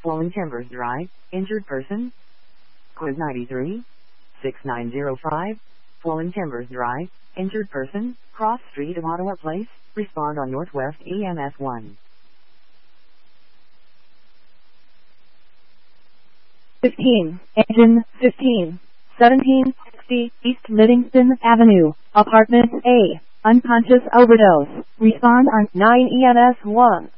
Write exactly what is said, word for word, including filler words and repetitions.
Fallen Timbers Drive, injured person. Quiz ninety-three, six nine zero five, Fallen Timbers Drive, injured person, cross street of Ottawa Place, respond on Northwest E M S one. fifteen, engine, fifteen, seventeen sixty, East Livingston Avenue, Apartment A, unconscious overdose, respond on nine E M S one.